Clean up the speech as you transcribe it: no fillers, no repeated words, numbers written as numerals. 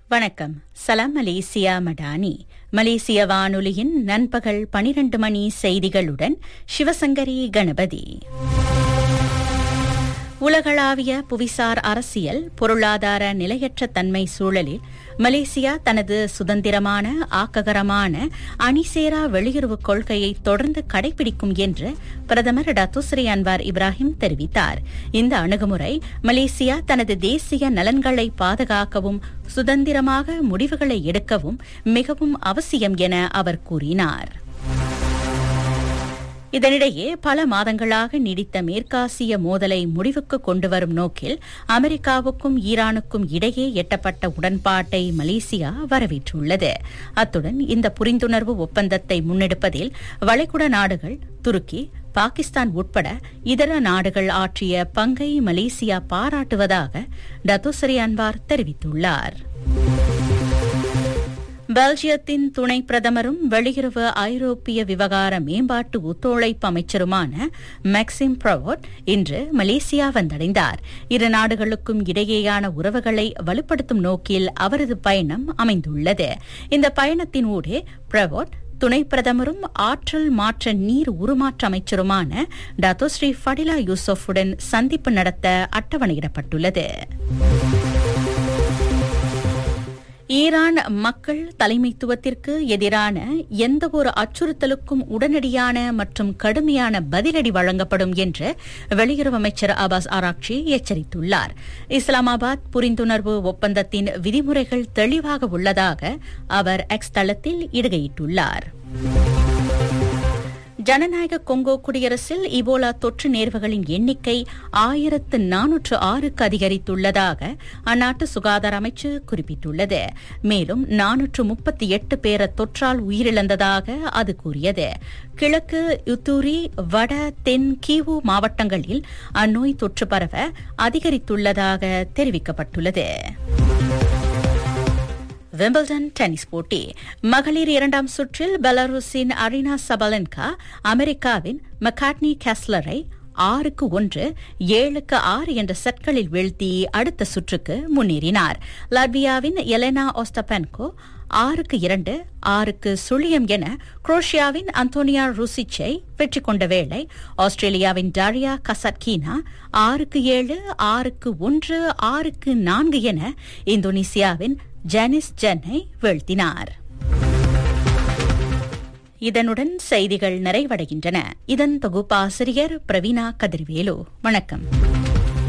வணக்கம். சலாம் மலேசியா மடானி. மலேசிய வானொலியின் நண்பகல் 12 மணி செய்திகளுடன் சிவசங்கரி கணபதி. உலகளாவிய புவிசார் அரசியல் பொருளாதார நிலையற்ற தன்மை சூழலில் மலேசியா தனது சுதந்திரமான ஆக்ககரமான அணிசேரா வெளியுறவுக் கொள்கையை தொடர்ந்து கடைபிடிக்கும் என்று பிரதமர் டத்துஸ்ரீ அன்வார் இப்ராஹிம் தெரிவித்தார். இந்த அணுகுமுறை மலேசியா தனது தேசிய நலன்களை பாதுகாக்கவும் சுதந்திரமாக முடிவுகளை எடுக்கவும் மிகவும் அவசியம் என அவர் கூறினார். இதனிடையே பல மாதங்களாக நீடித்த மேற்காசிய மோதலை முடிவுக்கு கொண்டுவரும் நோக்கில் அமெரிக்காவுக்கும் ஈரானுக்கும் இடையே எட்டப்பட்ட உடன்பாட்டை மலேசியா வரவேற்றுள்ளது. அத்துடன் இந்த புரிந்துணர்வு ஒப்பந்தத்தை முன்னெடுப்பதில் வளைகுடா நாடுகள், துருக்கி, பாகிஸ்தான் உட்பட இதர நாடுகள் ஆற்றிய பங்கை மலேசியா பாராட்டுவதாக டத்துஸ்ரீ அன்வார் தெரிவித்துள்ளார். பெல்ஜியத்தின் துணை பிரதமரும் வெளியுறவு ஐரோப்பிய விவகார மேம்பாட்டு ஒத்துழைப்பு அமைச்சருமான மேக்சிம் பிரவோட் இன்று மலேசியா வந்தடைந்தார். இரு நாடுகளுக்கும் இடையேயான உறவுகளை வலுப்படுத்தும் நோக்கில் அவரது பயணம் அமைந்துள்ளது. இந்த பயணத்தின் ஊடே பிரவோட் துணை பிரதமரும் ஆற்றல் மாற்ற நீர் உருமாற்ற அமைச்சருமான டத்தோஸ்ரீ ஃபடிலா யூசுஃபுடன் சந்திப்பு நடத்த அட்டவணையிடப்பட்டுள்ளது. ஈரான் மக்கள் தலைமைத்துவத்திற்கு எதிரான எந்தவொரு அச்சுறுத்தலுக்கும் உடனடியான மற்றும் கடுமையான பதிலடி வழங்கப்படும் என்று வெளியுறவு அமைச்சர் அபாஸ் ஆராக்சி எச்சரித்துள்ளார். இஸ்லாமாபாத் புரிந்துணர்வு ஒப்பந்தத்தின் விதிமுறைகள் தெளிவாக உள்ளதாக அவர் எக்ஸ் தளத்தில் இடுகையிட்டுள்ளார். ஜனநாயக கொங்கோ குடியரசில் இபோலா தொற்று நேர்வுகளின் எண்ணிக்கை 1406க்கு அதிகரித்துள்ளதாக அந்நாட்டு சுகாதார அமைச்சு குறிப்பிட்டுள்ளது. மேலும் 438 பேர் தொற்றால் உயிரிழந்ததாக அது கூறியது. கிழக்கு யுத்தூரி, வட, தென் கீவு மாவட்டங்களில் அந்நோய் தொற்று பரவ அதிகரித்துள்ளதாக தெரிவிக்கப்பட்டுள்ளது. விம்பிள்டன் டென்னிஸ் போட்டி மகளிர் 2ஆம் சுற்றில் பெலாருஸின் அரினா சபலென்கா அமெரிக்காவின் மெக்காட்னி கேஸ்லரை 6-1, 7-6 என்ற செட்களில் வீழ்த்தி அடுத்த சுற்றுக்கு முன்னேறினார். லாட்வியாவின் எலெனா ஓஸ்டபென்கோ 6-2, 6-0 என குரோஷியாவின் அந்தோனியா ரூசிச்சை வெற்றி கொண்ட வேளை ஆஸ்திரேலியாவின் டாரியா கசாட்கீனா 6-7, 6-1, 6-4 என இந்தோனேசியாவின் ஜானிஸ் ஜென்னை வீழ்த்தினார். இதனுடன் செய்திகள் நிறைவடைகின்றன. இதன் தொகுப்பாசிரியர் பிரவீணா கதிர்வேலு. வணக்கம்.